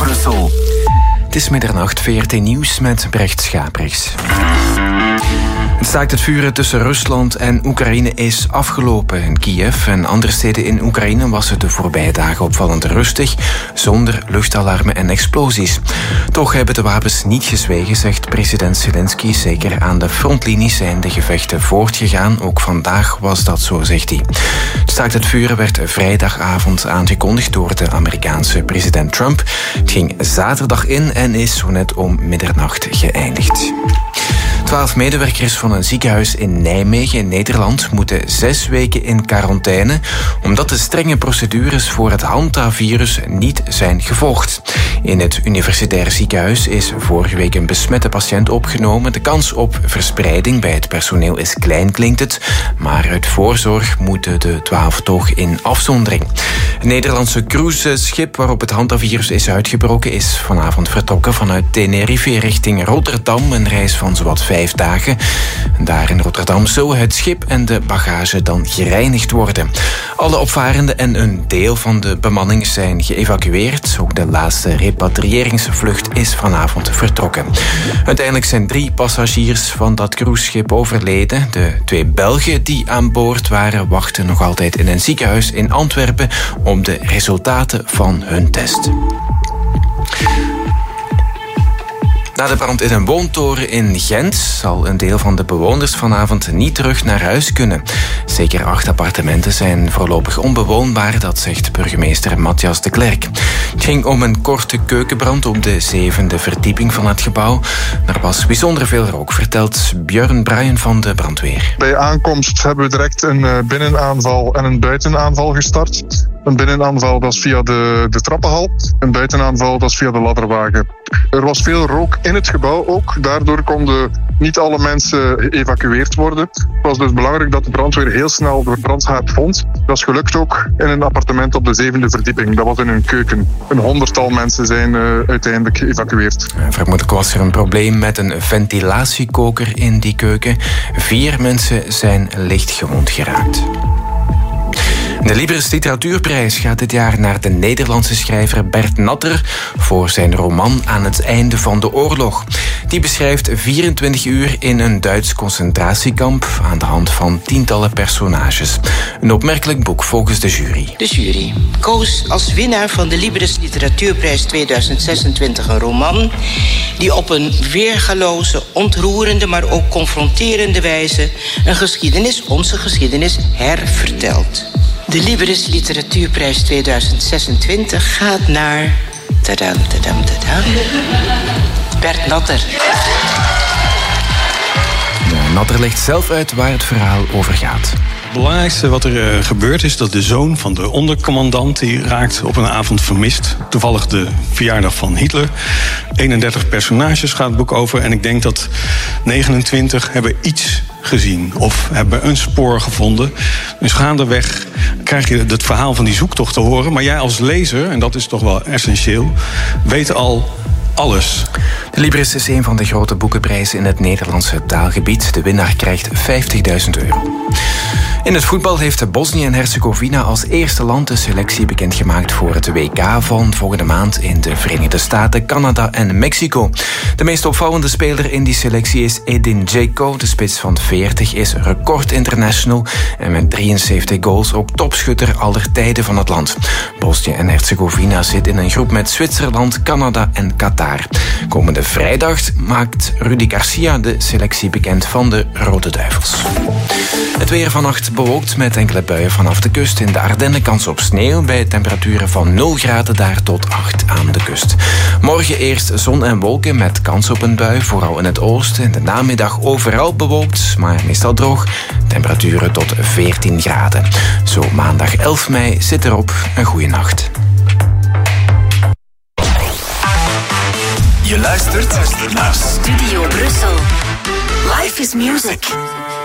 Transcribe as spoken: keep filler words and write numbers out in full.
Brussel. Het is middernacht, V R T Nieuws met Brecht Schaprechts. Het staakt het vuren tussen Rusland en Oekraïne is afgelopen. In Kiev en andere steden in Oekraïne was het de voorbije dagen opvallend rustig, zonder luchtalarmen en explosies. Toch hebben de wapens niet gezwegen, zegt president Zelensky. Zeker aan de frontlinie zijn de gevechten voortgegaan. Ook vandaag was dat zo, zegt hij. Het staakt het vuren werd vrijdagavond aangekondigd door de Amerikaanse president Trump. Het ging zaterdag in en is zo net om middernacht geëindigd. Twaalf medewerkers van een ziekenhuis in Nijmegen in Nederland moeten zes weken in quarantaine omdat de strenge procedures voor het hantavirus niet zijn gevolgd. In het universitair ziekenhuis is vorige week een besmette patiënt opgenomen. De kans op verspreiding bij het personeel is klein, klinkt het, maar uit voorzorg moeten de twaalf toch in afzondering. Het Nederlandse cruiseschip waarop het hantavirus is uitgebroken is vanavond vertrokken vanuit Tenerife richting Rotterdam, een reis van zowat vijf dagen. Daar in Rotterdam zullen het schip en de bagage dan gereinigd worden. Alle opvarenden en een deel van de bemanning zijn geëvacueerd. Ook de laatste repatriëringsvlucht is vanavond vertrokken. Uiteindelijk zijn drie passagiers van dat cruiseschip overleden. De twee Belgen die aan boord waren wachten nog altijd in een ziekenhuis in Antwerpen op de resultaten van hun test. Na de brand in een woontoren in Gent zal een deel van de bewoners vanavond niet terug naar huis kunnen. Zeker acht appartementen zijn voorlopig onbewoonbaar, dat zegt burgemeester Matthias de Klerk. Het ging om een korte keukenbrand op de zevende verdieping van het gebouw. Er was bijzonder veel rook, vertelt Björn Bruin van de brandweer. Bij aankomst hebben we direct een binnenaanval en een buitenaanval gestart. Een binnenaanval was via de, de trappenhal, een buitenaanval was via de ladderwagen. Er was veel rook in het gebouw ook, daardoor konden niet alle mensen geëvacueerd worden. Het was dus belangrijk dat de brandweer heel snel de brandhaard vond. Dat is gelukt ook in een appartement op de zevende verdieping. Dat was in een keuken. Een honderdtal mensen zijn uh, uiteindelijk geëvacueerd. Vermoedelijk was er een probleem met een ventilatiekoker in die keuken. Vier mensen zijn licht gewond geraakt. De Libris Literatuurprijs gaat dit jaar naar de Nederlandse schrijver Bert Natter voor zijn roman Aan het einde van de oorlog. Die beschrijft vierentwintig uur in een Duits concentratiekamp aan de hand van tientallen personages. Een opmerkelijk boek volgens de jury. De jury koos als winnaar van de Libris Literatuurprijs tweeduizend zesentwintig een roman die op een weergaloze, ontroerende, maar ook confronterende wijze een geschiedenis, onze geschiedenis, hervertelt. De Libris Literatuurprijs tweeduizend zesentwintig gaat naar... Tadam, tadam, tadam. Bert Natter. De Natter legt zelf uit waar het verhaal over gaat. Het belangrijkste wat er uh, gebeurt is dat de zoon van de ondercommandant... die raakt op een avond vermist. Toevallig de verjaardag van Hitler. eenendertig personages gaat het boek over. En ik denk dat negenentwintig hebben iets gezien of hebben een spoor gevonden. Dus gaandeweg krijg je het verhaal van die zoektocht te horen. Maar jij als lezer, en dat is toch wel essentieel, weet al alles. De Libris is een van de grote boekenprijzen in het Nederlandse taalgebied. De winnaar krijgt vijftigduizend euro. In het voetbal heeft Bosnië en Herzegovina als eerste land de selectie bekendgemaakt voor het W K van volgende maand in de Verenigde Staten, Canada en Mexico. De meest opvallende speler in die selectie is Edin Dzeko. De spits van veertig is record international en met drieënzeventig goals ook topschutter aller tijden van het land. Bosnië en Herzegovina zit in een groep met Zwitserland, Canada en Qatar. Komende vrijdag maakt Rudy Garcia de selectie bekend van de Rode Duivels. Het weer vannacht bewolkt met enkele buien vanaf de kust. In de Ardennen kans op sneeuw bij temperaturen van nul graden daar tot acht aan de kust. Morgen eerst zon en wolken met kans op een bui, vooral in het oosten. In de namiddag overal bewolkt, maar meestal droog. Temperaturen tot veertien graden. Zo maandag elf mei zit erop. Een goede nacht. Je luistert naar Studio Brussel. Life is music.